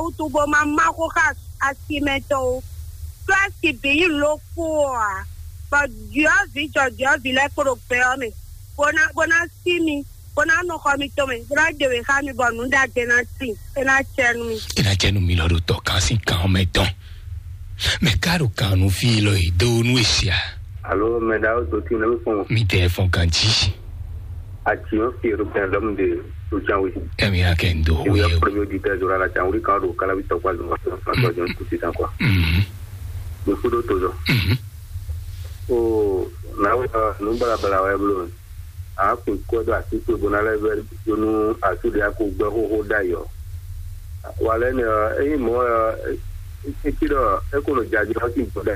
utubo mama ko ka asimento. Place qui paye l'eau pour. But Dieu vit les européens. Bona simi. Bona no komitome. Bona dewe kami bonu da tenanti. Ena chenu mi lo to kasi kan meton. Me caro cano filo e do nuisia. Allô, mesdames, tout le monde. Mi téléphone kanji. Atio firo per l'homme de Soutiaoui. E mi ha kendo. Oui, le premier auditeur de la Tiaoui quand au Calabita quoi de tout ça quoi. Beaucoup d'autres choses. Oh, nous balabala ouais a ko ko da ti ko bona le ver no a tu dia ko gbe ho dayo wale ne mo kiro e ko no jaji ha ti ko da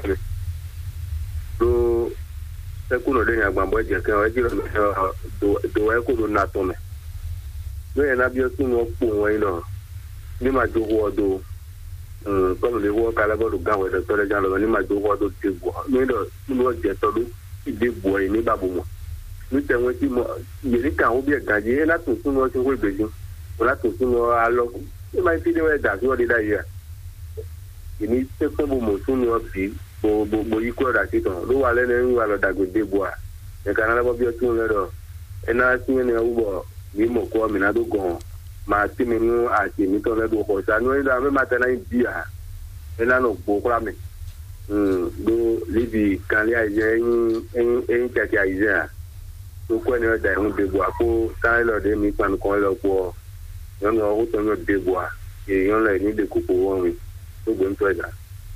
do e ko no de nya gbambo je kan e jiro do e ko no na to me no e na bi o tun o po won ino ni ma jo wo do ko le wo kala go do gan we to le jan lo ni ma jo wo do ti go ni do no je to do ti bo ni babu mo nous avons dit il y a des cas bien gagné là tout le monde se voit bien là tout le monde alors il m'a dit ouais d'accord d'ailleurs il n'y a pas beaucoup de monde qui bo y croit là c'est donc nous allons nous allons d'accord de bois et quand on a bien tout le monde et là si on est au bord ni mon corps mais là donc ma si nous à qui nous on est au bord ça nous là même maintenant il dit et là nous beaucoup là mais do libi quand il y a un qui a to ko ne da hun de bois ko ta lo de mi pan ko lo ko yo no o to no de bois e yo le ni de ko ko won to go nto da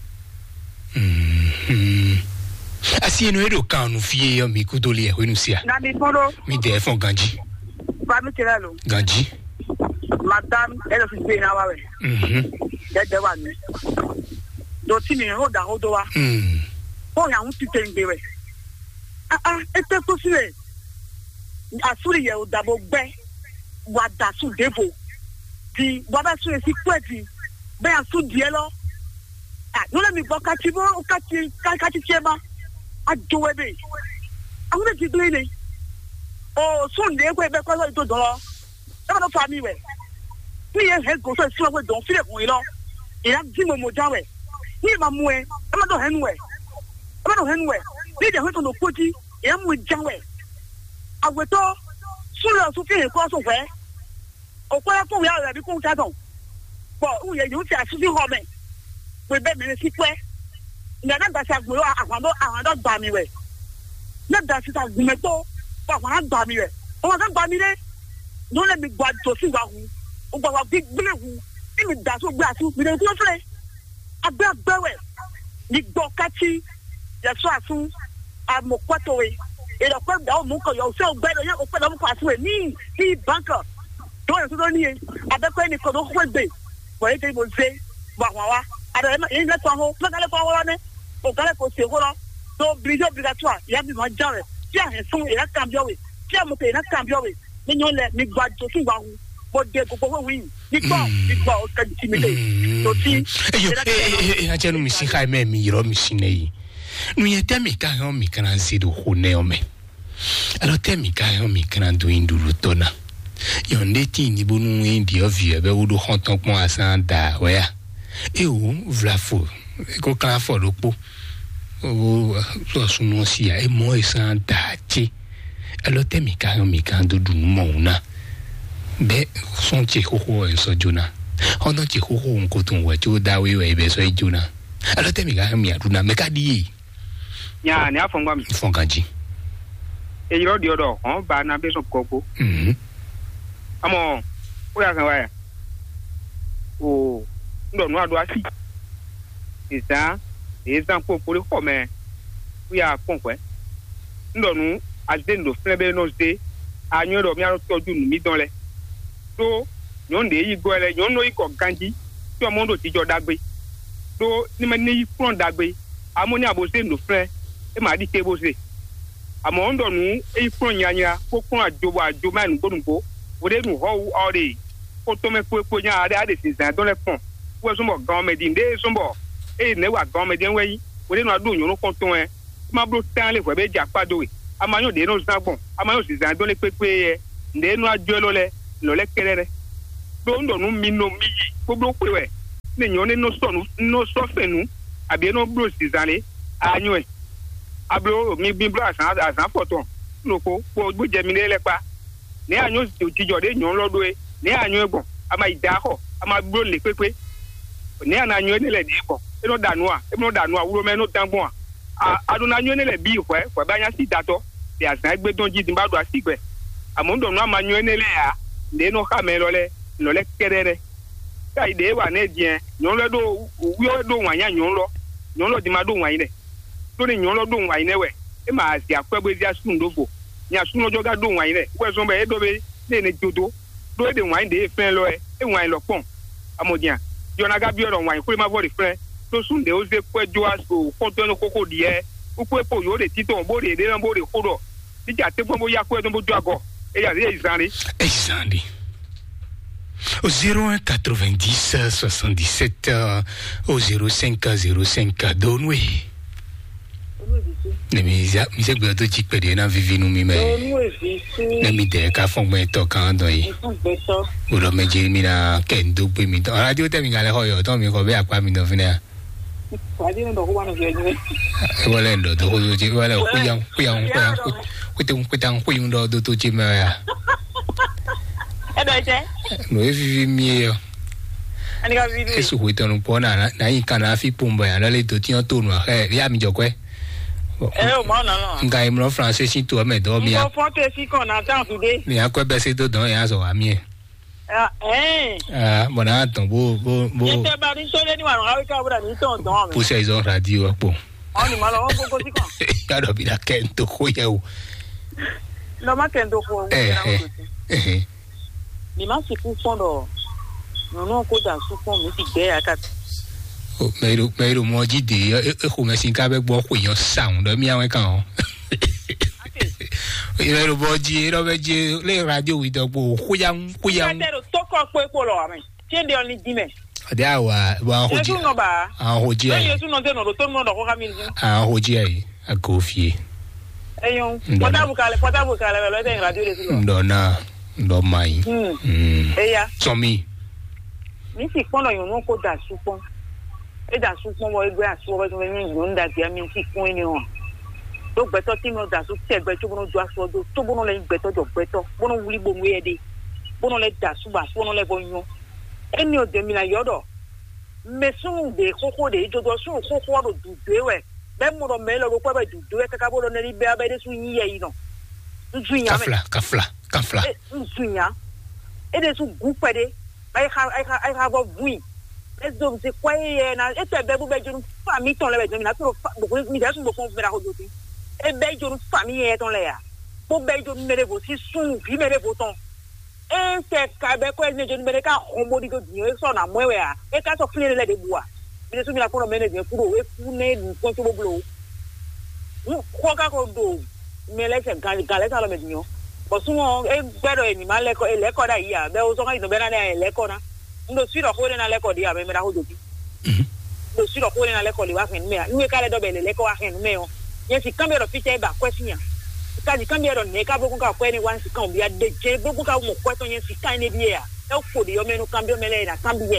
asi no edo kan no fie yo mi kudoli e wenu sia na mi foro mi de fon ganji ba mi tira lo ganji madame elle fi be na wa we de wa ni do ti mi ho da ho do wa o ya un ti te ngbe we e te ko si e asuri ye odabo gbe wa da su devo di wa ba su e si kweti be asu die lo no le mi bo ka ti chema ajowe be awon ti gbe ni o sun de ko be ko so to do lo e ma fa mi we ni ye he go so si we don fi le kun lo e ya di mo jawe ni ma mu e ma do henu we ni de ho to no koji e mu jawe agbeto sulo su fi ko so fe o ko ya ko ya ra bi ko ta don bo u ye yu ti asufi ho me we be me si pe na da sa gbo àwọn do gba mi we na da si ta gbo to pa àwọn gba mi we o ma gba mi le no le mi gba to si wa hu o gba wa big ble hu mi da so gba su mi de ti o fle agbe we ni gbo kati ya so asu amokwato we ele ko da o mu ko yo se o gbe do ye o pe do mu ko asu ni banka do yo so ni ade ko ni ko do ko gbe bo e te bo se ba wa ada ma yin le to ho ma gale ko wa ne o gale ko se ho lo do obligatoire ya bi ma jare ti a he fun e la cambio we ti a mo te na cambio we ni nyo le mi gba jo si wa hu bo de gogo we wi ni gba o ka ti mi te to ti e a jenu mi si khai me mi ro mi sinei nu ye temi ka ho mi kan zidu hune o me alors temi ka ho mi kan do indulu tona yo ndeti ni bonu indi ovie be wudu honton pon asan da we ya e o vlafo ko kan fo lopo o so sunu si ya e mo isan da ti alors temi ka ho mi kan do du mo na be son ti ko en so jona hono ti ko nko tun wa jo da we be so jona alors temi ka ho mi aduna me ka di ya ni afongwa mi fongaji e yiro di odo on ba na be so koko amo o ya kan wa ya o ndo no ado asi isa ko pori ko me o ya konkwe ndo nu azendo flebe no se anyo do mi aro toju nu mi don le so nyon de yi go ele nyon no iko ganji ti o mo ndo ti jo dagbe so ni me ni front dagbe amoni abose ndo fre e ma di tebo se amo ndo nu e front nyanya ko kun ajo ma nu godunpo o de nu ho ore o to me po nya ade se zan don le fon wo so mo gan me di nde so mo e ne wa gan me di enwe yi o de nu adu nyon ko ton e ma bro tan le fo be ja pado we amayo de no sagbon amayo se zan don le pepe e nde nu ajo lo le kerere do ndo nu mi no mi gbogbo pe we ne nyone no so fenu abi no bro sizale anyo e abro mi biblo asan photo no ko bo jemile lepa ne anyo ti jode nyon lodo e ne anyo egbon ama ida ho ama bro le pepe ne anyo ne le de ko e no danu a wuro me no tangbon a aduna anyo ne le bi ko ba nya si dato de asan egbe don ji din ba do asigbe amondo no ama anyo ne le ya de no ka me lole kedere ka ide wa ne dien nyon lo do wi do wan ya nyon lo di ma do wan ire to ni nyon lo do wan ire we e ma si akwegbe dia sun dofo ni asun ojo ga do wan ire we so be e do be ne jodo do de wan de fen lo e wan lo pon amodian jona ga bi oro wan ko ma bo refren to sun de o ze kwejo aso ko to no koko die o ko epo yo de titon bo de na bo de kodo bi ja te bo ya ko e bo do ago e ya re izandi au 01 90 77 au 05 donwe mi se gbe to ji pede na vivi nu mi me na mi de ka fon gbe to kan do yi o lo meje mi na kendo gbe mi to radio te mi gale hoyo to mi ko be apa mi do fina radio ndo ko wana je wala ndo to ko ji wala ku yang do to ji me ya no vivi mie ani ga vivi eso huito no pona na ikana fi pumba ya le to ti to no ya mi jokwe o ma no ngai mo français si to me do mi o fonte si kon na tan today mi akwe be se to don ya so wa mi bona ton bo te ba ni so le ni wa ra ka bra ni ton don pour ces on radio po oni ma lo ko si kon ya do bi la kento ko ye o lo ma kento ko ni ma si ku fondo no ko da su fon mi ti gbe aka o mero mo jide e ko me sin ka be gbo ko yan sound do mi awon kan o mero bo ji ro be ji le radio wi do gbo ko yan to ko po lo amen ti de only dime ade awa wa hoji hoji e yesu no de no to no do ko ka mi hoji ai akofie eyon potabu kale lo de radio le su ndo mai eya somi mi si pon lo yun ko da supon e da supon wo egbe aso wo so yin yun da ti mi si kun ni on do gbeto ti mo da su ti egbe to bono do aso do to bono le gbeto do gbeto bono wuli bo mu yede bono le da su ba bono le bo yun eni o de mi na yodo me sun de koko de jodo sun koko do du dewe be mo do me lo ko be du dewe ka bo do ne be abede su yin ye yi no kafla nsunya ede su gupede ai ha bo vui ezo se kwaye na ete be bu be junu fami ton le be junu na to mi da sun bo kon vera hodo ti e be junu fami e ton le ya bo be junu mere bo si sun bi mere bo ton e se ka be ko e junu mere ka homo di go dio e so na mwewe a e ka to fle le de bua bi su mi la ko me ne de kuro we fu ne nkan to bo blo ko ka ko do me le se gale ta lo me dio bosumo e gbero eni ma leko eleko da iya be o so kan be na eleko na ndo siro ko na leko dia me ra hodo bi ndo siro ko na leko li wa fen me iwe kale do be leko wa fen me o yen si kamero fiche ba kwesinya ka di kamero ne ka bogun ka kweni wan si kan bi ade je bogun ka mo kweto yen si kan ne bi ya e ko di yo menu kambio mele na kambiye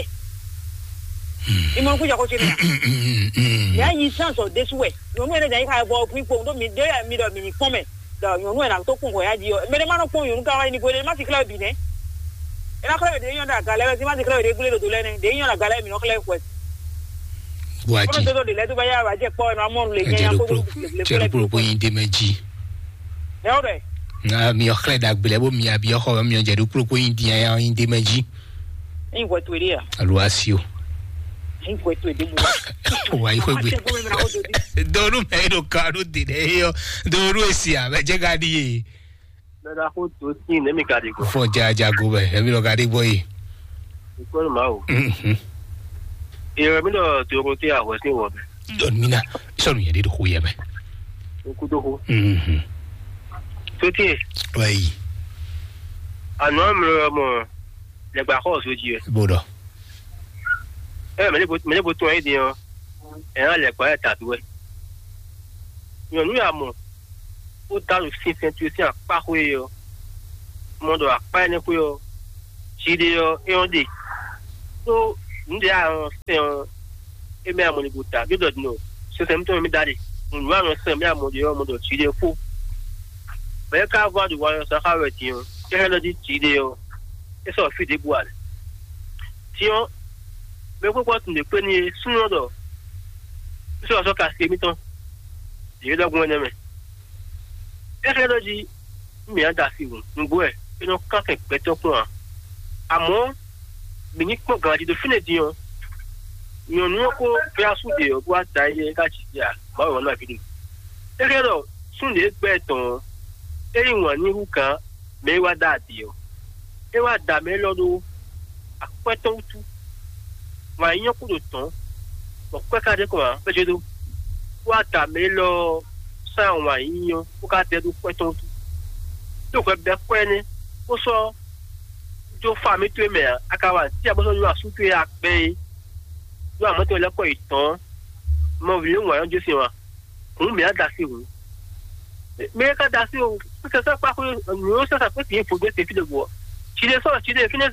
imo ku ja ko chiri ya yi chance o desuwe no me ne dai ka bo pipo ndo mi de ya mi do mi pome da yo no na to kun ko ya di yo me de ma no kun yo nka wa ni go de ma si club bi ne era club de yo da gale si ma si club de gule do le ne de yo na gale mi no club ko waji ko de le to ba ya wa je po na mo le yen ya ko le pro yin de meji e o de na mi o club da gbele bo mi abi o ho mi o je du pro yin di ya yin de meji in ko to ria aluasio in ko to de mo wa iwe doru me do karu di de yo doru esi a be je ga di na ko to sin ne mi ka di ko fo ja go be e mi lo ga di boy ko ma o e mi do to ko ti a ho si wo be don mina so mi de ko ye be ko do ho so ti wai ano mo le gba ko so ji bodo me le bo to e di o e an le pa ta tu e yo nu ya mo o da lu sin tu si a pa ko yo mo do a pa ne ko yo ji de yo e on de so ndia se e me amoni buta you don't know so sem to me daddy nwa no se me amodi yo mo do chide fu be ka va du wa sa ha we ti o e he lo di chide o e so fi de buale ti o me ko ko tun de pe ni sunu do so ka se mi ton ye da gun ne me e he lo di mi ada si gun ngwe e no ka ke pe to ko amo bini ko ga di do fine di o yo no ko pe asu de o wa ta ye ka chi ya ba wo na bi e ke do sun de pe ton e won ni hu kan me wa da di o e wa da me lo do ape to tu wa yin ku do ton o pe ka de ko pe je do wa da me lo sa wa yin yo ko ka te do pe to tu to ko be ko ni o so jo fa mi tu me akawa ti abo so yo asu tu ya pe yo amoto le ko itan mo bi won yo si wa kun mi ada si wu me ka da si o se sa pa ko no se sa pe ti fo de te fi de go ti de so ti de fine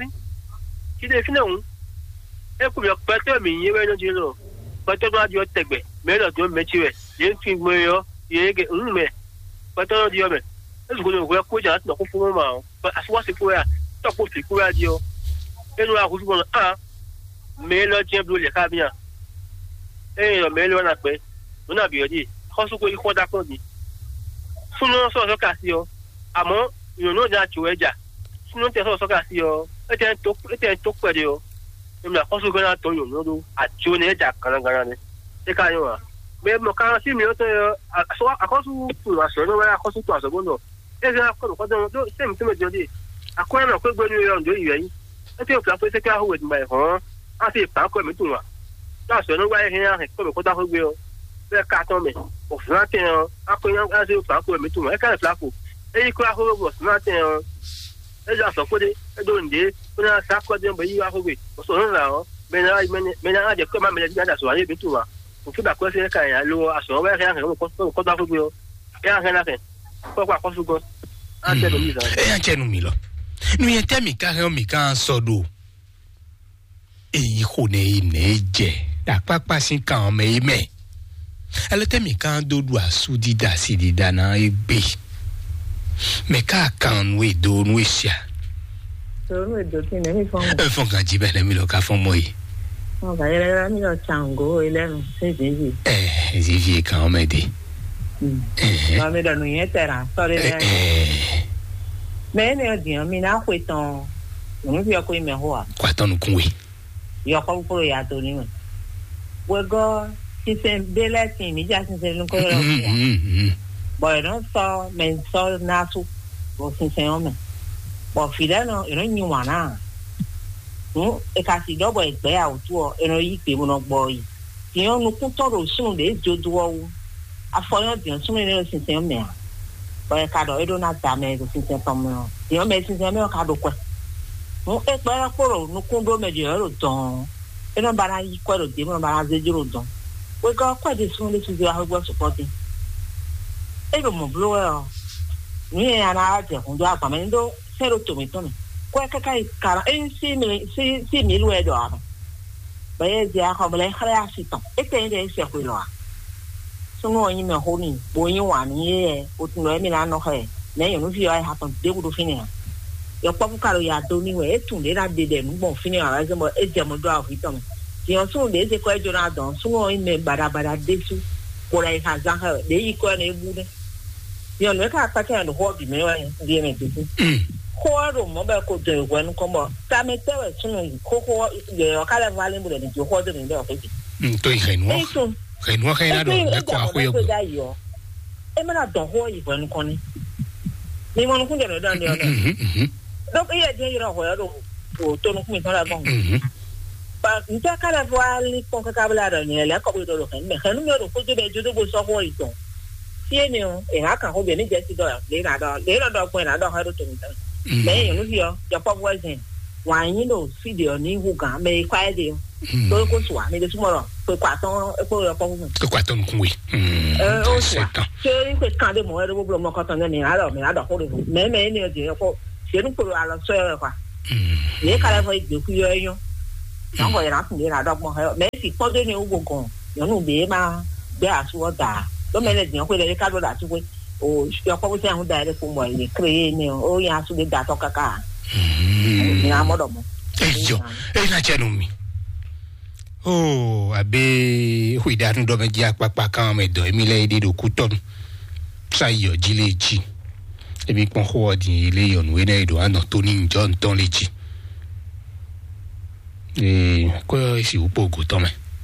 un e ku yo pe te mi yin we no ji lo pe te do ajo tegbe me lo do me ti we ye fi mo yo ye ge me pe te do di yo me e su go no ko ja no ko fu mo ma aso wa se ko ya to ko fi ko ya di o e no a ko su go me lo je blu le ka bi an e yo me lo na pe no na bi o di ko su ko i ko da ko di sunu so ka si o amo yo no ja chu eja sunu te so ka si o e te to pe de o e mi la ko su ko na to yo no do a chu ne ja kan ne e ka yo me mo ka si mi o to so akosu tu la so no wa akosu tu aso go no e ga ko do se mi te me jodi akwa na ko gbe ni yo ndo yi e te o ka pe se ka ho with my hon a si pa ko mi tu wa ta so no wa he ya ko da ko gbe o be ka to me o funa te o akoyan a si pa ko mi tu wa e ka fla ko e ko a ho go funa te o e ja so ko de e do nde ko na sa ko de bo yi wa ko gbe o so no la o me na a de ko ma me da so wa ni bi tu wa o fi ba ko se ka ya lo aso wa he ya ko da ko gbe o ya he na ke ko ko su go a te do mi za e ya chenu mi lo nu ye te mi ka he o mi kan so do èyí kò ní ilé jẹ àpapà sí kan ọmọ ẹ̀mẹ́ ẹlẹ́tẹ̀mí kan dòdò àsú dídà sí dídà náà ẹgbẹ́ mẹ́ka kan nu èdò nu èsìá. sọ̀rọ̀ èdò kí ni mi fọ́n. ẹ fọ́n kan jí bẹ́ẹ̀ lẹ́mi lọ ká fọ́n mọ́ yìí. wọn kà yẹlẹ yẹlẹ mi lọ ṣàǹgó ẹlẹ́nu ṣèṣèṣì. ṣèṣì kan ọmọ ẹ̀dẹ̀. wọn mi dọ̀nù yẹn tẹ̀ra sọ́ọ́rẹ́ lẹ́yìn. mẹ́rin ni ọ̀dìyàn mi náà pè tán òun fi ọkọ ìmẹ̀ hó wa. kó àtọ́nu kún wèé. Yoko puro ya to ni we go since beletin mi ja since lu ko ro ya boy no so men so na su bo since o me bo file no ero nyi wa na e ka si do boy gbe a otu o ero yi pe mo no gbo yi ti on nu kun to ro sun de jodu o afoyan di on sun ni since o me boy ka do edo na ta me since to mo ti o me since me o ka do ko mo e pa poro no kundo meje ro don e no bara yi kwero de mo bara zeju ro don we go kwa de sun le tuzi ahugbo supporting e go mo blow ni e ana ate hundo apa me ndo sero to mi to me kwa kai kara e si mi lu e do ara ba ye ja ko bele khara si to e te de se ko lo so mo yin me ho ni bo yin wa ni e o tun lo mi na no he na yo no fi ai happen de go do fini yo kwa bukaro ya do ni we etun le ra de de ngbon fini ara se mo e je mo do afi to me ti on so le se ko ejo na don so mo ime barabara de su ko ra ha za ha de yi ko na ebu de yo no ka ta ka no ho bi me wa de me de ko ro mo ba ko de we nu ko mo ta me te we sunu ko ye o kala vale mu de jo ho de ni de o fi to ihe no he na do na ko aho yo e me na don ho yi we nu ko ni mo nu ku de no da ni o donc il y a des gens qui ont tourné comme dans la banque. Parce que quand on voit les concabulaires, il y a les concabulaires, mais quand nous avons posé des jeux de beaux soirs, ils sont. Si nous, et là quand on vient de dire que les là point là dans le temps. Mais nous disons, il y a pas voisin. Why you see the only who can make quiet deal. Donc on soit, mais de tomorrow, pour quoi ton oui. C'est que quand de moi, le bloc quand on est alors, mais là dans le mais il y a c'est nous pour la soeur quoi. Les cas là il y a non ko yana tun na dog mo me si ko de ni ugo gon yo no be ma be asu oda do me le dian ko le ka do da tu ko o yo ko se an da re ko mo ni create ni o ya asu de da to kaka ni amodo mo ejo na chenumi oh abe huida ndo me ji apapa kan me do emi le ide do kuton sayo jileji ebi pon ho di ile yon we na do an to ni njo nton leji ko si upo go to me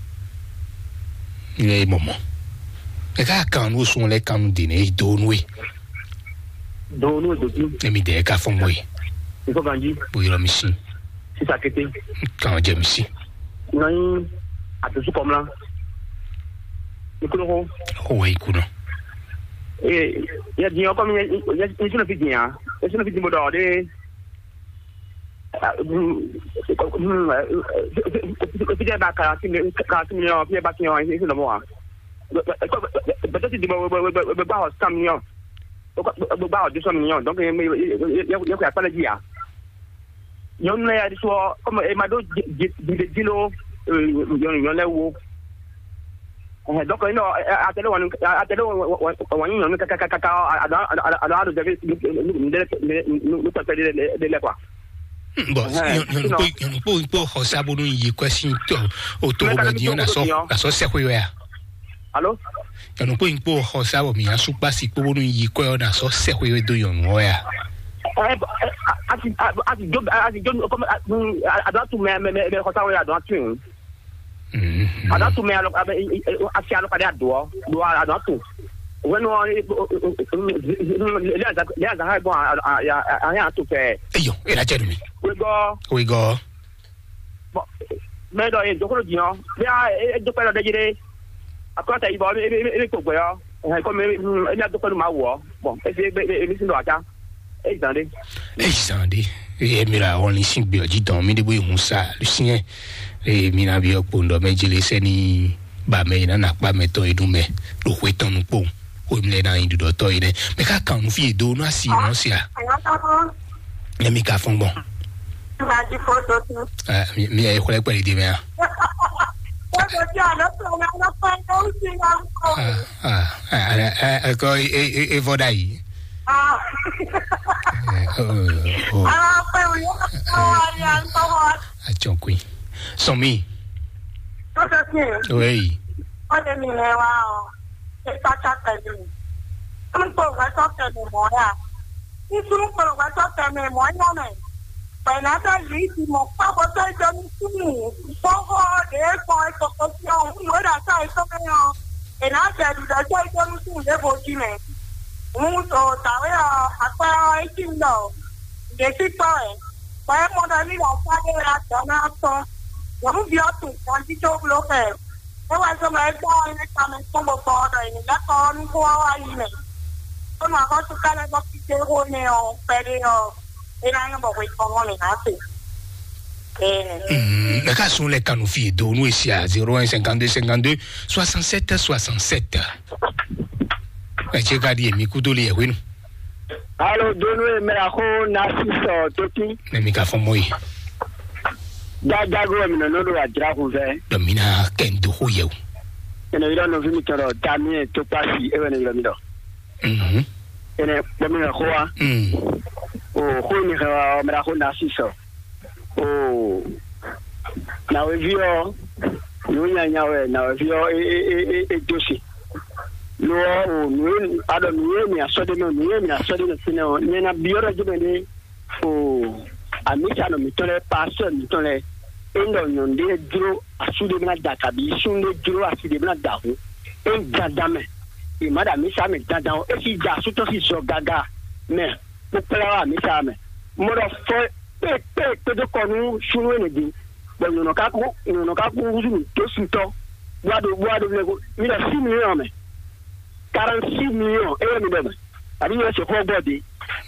ile momo e ka kan wo sun le kan di ne do nwe do emi de ka fon mo yi ko ganji bo yoro mi si sakete kan je mi si nai atusu komla ikuno ko we ikuno ya dinyo comme ya sino fidia ya sino fidia modo de fidia ba ka ti yo pie ba ki yo sino mo peut-être di ba ho sam yo ba ho de sam yo donc ya ko pas le dia yon na ya di so comme e ma do di dilo yon le wo donc no atelo wan yon ka ada de le quoi bon yon po ho sabonu yi question to o to go di na so se ko yo ya allo yon po ho sabo mi asu pa si po bonu yi ko na so se ko yo do yon wo ya asi comme ada tu me ko sa ya do tu ada tu me alo asi alo ka do ada tu when le za ha bon ya tu fe eyo era jeremy we go me do e do ko di no ya do pelo de jire akota ibo e ko gbe yo ko me e do pelo ma wo bon e si do aja Zande e mira only sing bi oji don mi de bo ihunsa lucien e mi na bi opo ndo mejele se ni ba me na pa me to edun me lo we ton po o mi le na indu do to ire me ka kan fi edo no asi no si a e mi ka fun bon ba di photo tu mi e ko le pe de me a ko e vodai Achokwi. Somi. Oui. Ode mi le wa o. E ta cha te ni. Un po ga so te mo ya. Ni su po ga so te me mo nya me. Pa na ta li ti mo pa bo te jo ni su ni. Po ho de po to ko si o mo da sa so me yo. E na ta di da so jo ni su de bo ji me. Mucho tawe apa ikindo desito pa mo da ni wa pa de la dona to wo bi o tu kon ti to bloke e wa so ma gbo ni ta me so bo po do ni la ko ni ko wa yi me o ma ko su kala bo ti te ho ne o pere o e na no bo we ko mo ni na se le cas sont les canoufies de nous ici à 0152 52 67 67 Echeka di mi kudoli ewenu. Allo donwe mera ko na siso toki. Ne mi ka fomoyi. Dago mi no do ajira ku fe. Domina kendo ho yewu. Ene ira no vimi toro tamie to pasi e wene ira mi do. Ene domina ko wa. O ko ni ka mera ko na siso. O na we vio nunya nyawe na we vio e dosi. No ado mi asode no sino ni na biora jubende o amisa no mitole pastor mitole endo nyonde duro asude na dakabi sunde duro asude na dahu en gadame e mada misa me dadan e si ja suto si so gaga me popela misa me moro fo pe de konu sunu enedi bo no kaku uzu to suto wado lego mi da 6 millions me 46 millions et mi donne. Abi yo se ko body.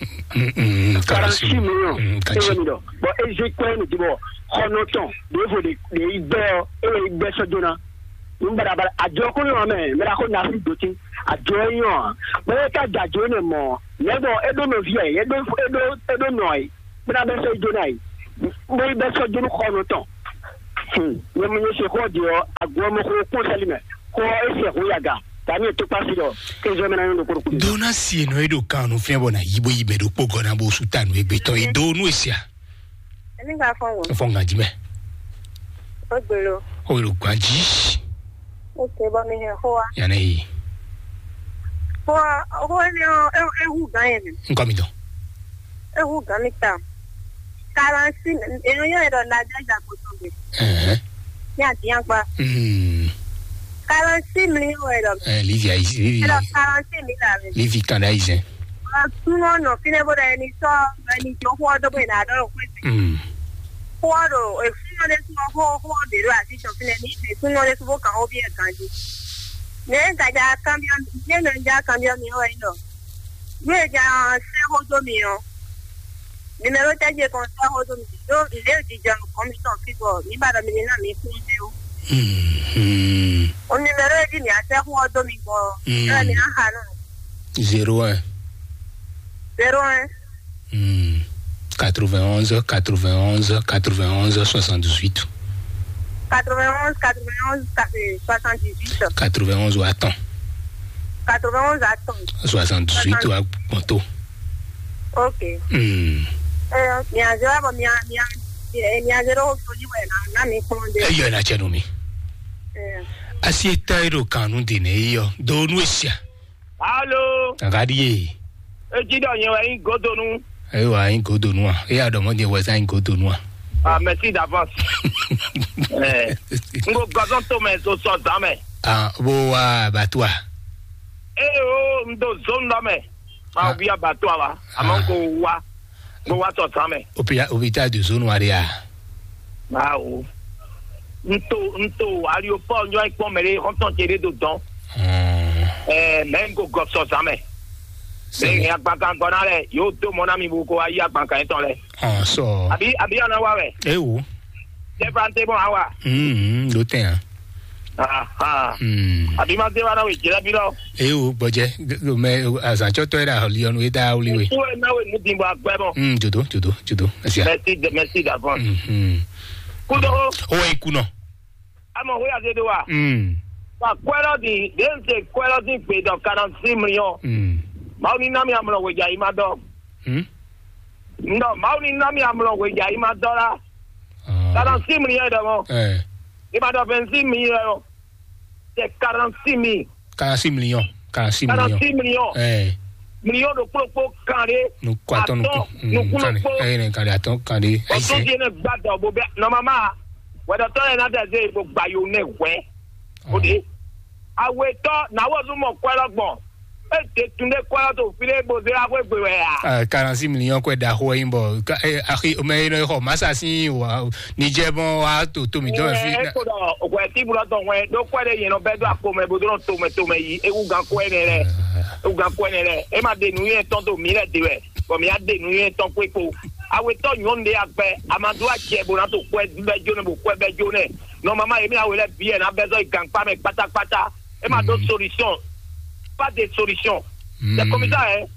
46 millions et mi donne. Bon et je crois ni dibo honoton de fo de igbe igbe sojona. Mbara bara ajo ko yo me mera ko na fi doti ajo yo. Bo ka jajo ne mo. Lebo edo no vie edo noi. Mera be se jonai. Bo be sojona honoton. ne mo se ko dio agwo mo ko salime ko ese ko yaga tani to pasiro ke je mena no ko dona si no edo kanu fe bona yibo yibe do pogo na bo sultanu egbe to edo nu esia eni ga fonga jime ogbero o lo gbaji okay ba mi he ho ya nei ho ni ehu gan yen nkomi do ehu gan mi ta karansi eno yo edo na jaja ko to be ya dian pa karansi mi o edo Livia edo karansi mi la Livia kana ise tuno no fine boda ni so ni jo ho do be na do ko ho do e fino de so ho de ro ati so fine ni e tuno de so ka o bi e kanji ne ga ja cambio ne no ja cambio mi o ino we ja se ho do mi o numéro taje kon sa ho do mi do ile di jan commission people ni ba do mi na mi fun de o o numéro di ni ase ho do mi ko ra ni ha no 01 91 91 91 78 91 78 91 attends 91 attends 78 à Ponto. OK. Mi azera ba mi azera o soji na mi konde. Ayo na chenumi. Asieta iro kanu dine iyo do nu esia. Allo. Agadi. Ejido yen wa yin godonu. Wa yin godonu a. E adomo de wa yin godonu a. Ah, merci d'avance. Ngo gazon to me so so dame. Ah, bo wa batwa. Ndo zone me. Ma bia batwa wa. Amanko wa. Ngo wa to dame. Opita de zone wa dia. Ah o. Nto ari o po nyo ipo mere konton tere do don. Mengo goso dame. Ni agbankan gona le yo to mo na mi bu ko ayi agbankan ton le. Ah so. Abi ana wa we. Wo. Defante bon awa. Lo ten. Abi ma de wa na we jira bi lo. Wo boje me asancho to era holi onu e da oli we. Tu na we mu dimbo agbe bon. Judo. Asia. Merci d'avance. Kudo. O e kuno. Amo we ade do wa. Wa kwelo di dense kwelo di pe do 46 millions. Mauni nami amlo we ja imado. No, mauni nami amlo we ja imado la. 46 millions de mo. Imado 26 millions. C'est 46 000. 46 millions. 46 millions. Millions de propos carré. Nous quoi nous carré attends carré. On se dit ne gbado bo be normalement. We do to na de ze bo gba yo ne we. Odi. Awe to na wo zu mo kwelagbon. E tunde kwa to file boze la we gbe ya 46 millions kwa da ho imbo akhi o me no ho masasi wa ni je bon wa to mi do fi ko do o kwa ti bulo to we do kwa de yin no be do akome bo do to me yi e u gan ko ene re e ma de nu yen ton to mi re de we ko mi a de nu yen ton ko ko awe to yon de agbe amadu a je bo na to kwa be jo ne bo kwa be jo ne no mama e mi awe le bien na be zo ikan pa me pata e ma do solution pas de solution. C'est comme ça, hein?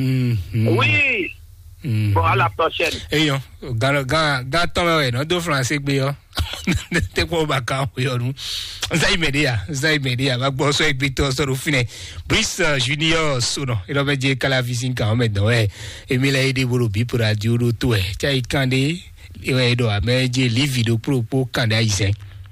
Oui. Bon, à la prochaine. Et yo, gâteau, non, deux français, bien. T'es quoi, bacon, yo, nous. Zaïmédia, ma bosse avec Bito, sur le finet. Brice Junior, sono. Il va dire qu'à la visite, quand même, ouais. Et mais là, il est bolobi pour la dieu, tout, ouais. Tiens, il candé, il doit, mais j'ai les vidéos pour candé haïtien.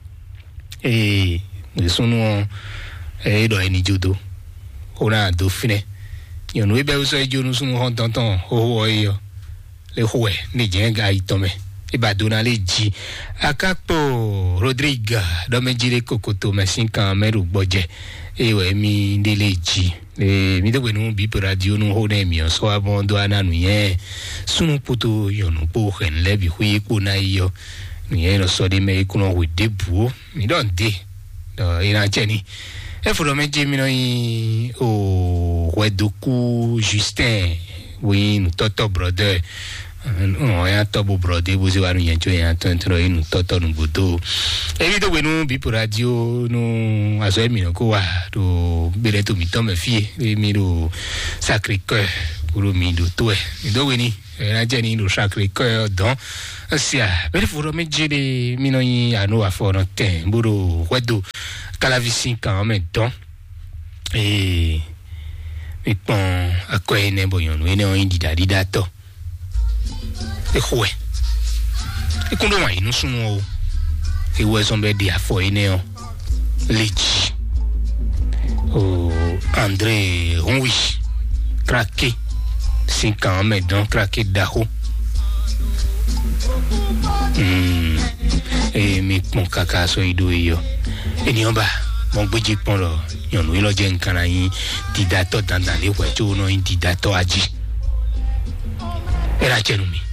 Et, son nom, il doit être judo. On a dauphiné. Yon we be so ejo nu sunu hon tonton ho yo. Le howe ni jenga itome. E ba dona le ji. Akapo Rodrigue do me jire kokoto machine kan meru gboje. E we mi de le ji. Mi de we nu bi per radio nu ho ne mi so abondo ananu yen. Sunu poto yon po hen le bi hui ku na yo. Ni eno so de me ku no we debu. Mi don de. Do ina cheni. E faut me dire mino o Wedoku Justin oui nous toto brother on ya tobo brother vous avez rien tu ya tentro nous toto nous bodo e video we nous bi pour radio nous aso mino ko wa do beleto mi tome fie e mi do Sacré-Cœur pour mi do to e do we ni la Jenny le Sacré-Cœur dans sia per furo megere minoi anu a foro te buru wedo calavisi quand même temps et mi pon akoene boyon ene o indida didato e khwe e kundo mai no sumo e wezombe dia fo ene o Lich o André Ronwi craqué 5 ans mais donc craqué d'Aho et mi mon kaka so ido yo e ni oba mon gbeji pon lo yon wi lo je nkan la yin didato dandan le wejo no yin didato aji era chenu mi